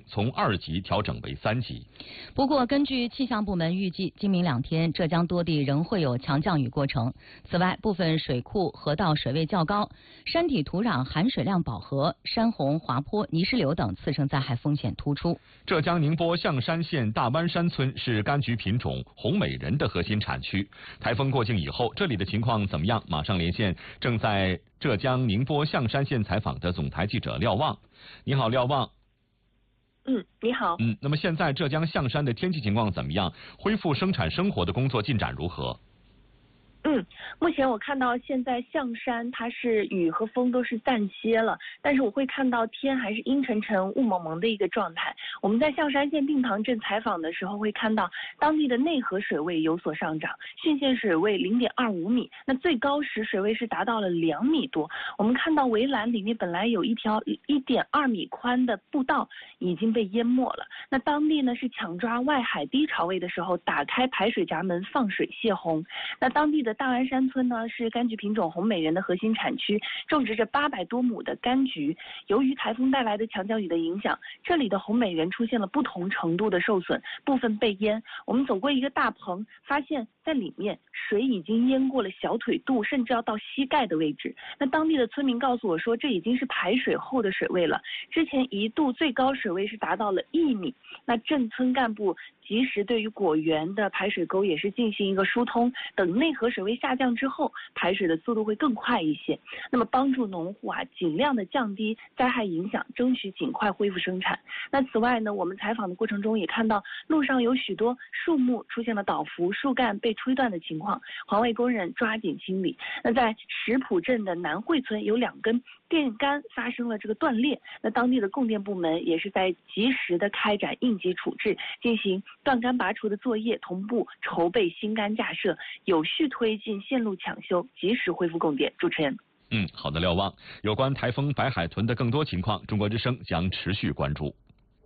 从2级调整为3级。 不过，根据气象部门预计，今明2天浙江多地仍会有强降雨过程。此外，部分水库、河道水位较高，山体土壤含水量饱和，山洪、滑坡、泥石流等次生灾害风险突出。 浙江宁波象山县大湾山村是柑橘品种红美人的核心产区。台风过境以后，这里的情况怎么样？马上连线正在浙江宁波象山县采访的总台记者廖望。你好，廖望。 你好。 那么现在浙江象山的天气情况怎么样？恢复生产生活的工作进展如何？ 目前我看到现在象山它是雨和风都是暂歇了，但是我会看到天还是阴沉沉、雾蒙蒙的一个状态。我们在象山县定塘镇采访的时候会看到当地的内河水位有所上涨，汛县水位0.25米，那最高时水位是达到了2米多。我们看到围栏里面本来有一条1.2米宽的步道已经被淹没了。那当地呢是抢抓外海低潮位的时候打开排水闸门放水泄洪。那当地的大湾山村呢是柑橘品种红美人的核心产区，种植着800多亩的柑橘。由于台风带来的强降雨的影响，这里的红美人出现了不同程度的受损，部分被淹。我们走过一个大棚，发现在里面水已经淹过了小腿肚，甚至要到膝盖的位置。那当地的村民告诉我说，这已经是排水后的水位了，之前一度最高水位是达到了1米。那镇村干部及时对于果园的排水沟也是进行一个疏通，等内河水位下降之后，排水的速度会更快一些。那么帮助农户尽量的降低灾害影响，争取尽快恢复生产。那此外呢，我们采访的过程中也看到路上有许多树木出现了倒伏、树干被吹断的情况，环卫工人抓紧清理。那在石浦镇的南汇村有2根电杆发生了这个断裂，那当地的供电部门也是在及时的开展应急处置，进行断杆拔除的作业，同步筹备新杆架设，有序推进线路抢修，及时恢复供电。主持人。 好的，廖望。有关台风白海豚的更多情况，中国之声将持续关注。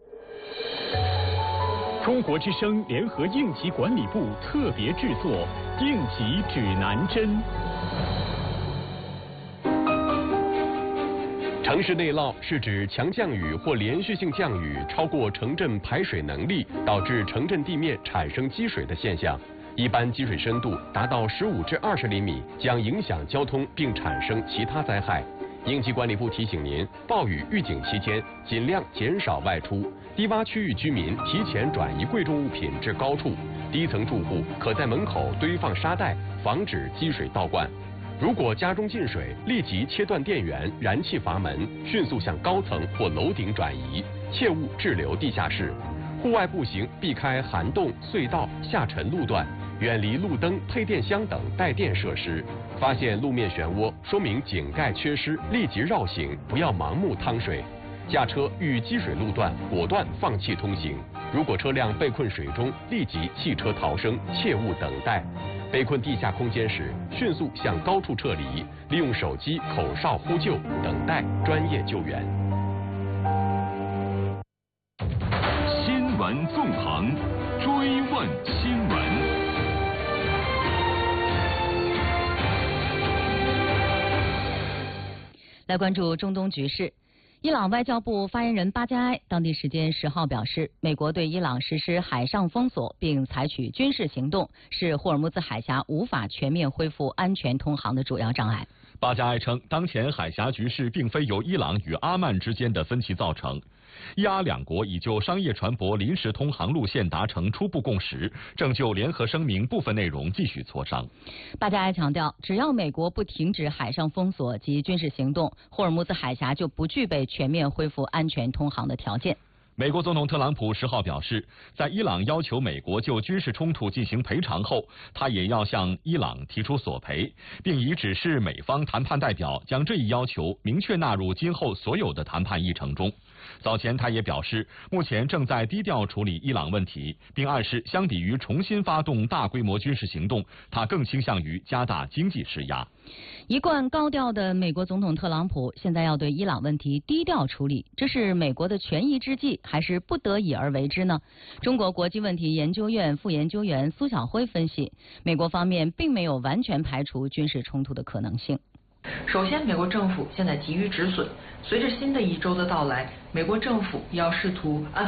中国之声联合应急管理部特别制作应急指南针。城市内涝是指强降雨或连续性降雨超过城镇排水能力，导致城镇地面产生积水的现象。一般积水深度达到15至20厘米，将影响交通并产生其他灾害。应急管理部提醒您，暴雨预警期间尽量减少外出，低洼区域居民提前转移贵重物品至高处，低层住户可在门口堆放沙袋，防止积水倒灌。如果家中进水，立即切断电源、燃气阀门，迅速向高层或楼顶转移，切勿滞留地下室。户外步行避开涵洞、隧道、下沉路段，远离路灯、配电箱等带电设施。发现路面漩涡，说明井盖缺失，立即绕行，不要盲目趟水。驾车遇积水路段，果断放弃通行。如果车辆被困水中，立即弃车逃生，切勿等待。被困地下空间时，迅速向高处撤离，利用手机口哨呼救，等待专业救援。 新闻纵横，追问新闻。 来关注中东局势。伊朗外交部发言人巴加埃当地时间10号表示，美国对伊朗实施海上封锁并采取军事行动，是霍尔木兹海峡无法全面恢复安全通航的主要障碍。 巴加埃称，当前海峡局势并非由伊朗与阿曼之间的分歧造成，伊阿两国已就商业船舶临时通航路线达成初步共识，正就联合声明部分内容继续磋商。 巴加埃强调，只要美国不停止海上封锁及军事行动，霍尔木兹海峡就不具备全面恢复安全通航的条件。 美国总统特朗普10号表示，在伊朗要求美国就军事冲突进行赔偿后，他也要向伊朗提出索赔，并已指示美方谈判代表将这一要求明确纳入今后所有的谈判议程中。早前他也表示，目前正在低调处理伊朗问题，并暗示相比于重新发动大规模军事行动，他更倾向于加大经济施压。 一贯高调的美国总统特朗普现在要对伊朗问题低调处理，这是美国的权宜之计，还是不得已而为之呢？中国国际问题研究院副研究员苏晓辉分析，美国方面并没有完全排除军事冲突的可能性。 首先，美国政府现在急于止损，随着新的一周的到来，美国政府要试图按